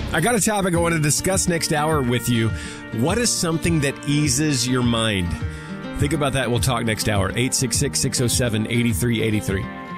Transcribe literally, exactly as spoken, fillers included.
I got a topic I want to discuss next hour with you. What is something that eases your mind? Think about that. We'll talk next hour. eight six six, six oh seven, eight three eight three.